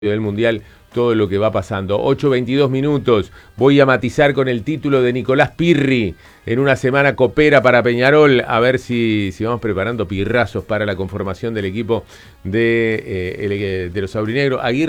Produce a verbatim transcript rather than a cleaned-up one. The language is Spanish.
del Mundial todo lo que va pasando. ocho veintidós minutos. Voy a matizar con el título de Nicolás Pirri. En una semana copera para Peñarol. A ver si, si vamos preparando pirrazos para la conformación del equipo de, eh, el, de los aurinegros. Aguirre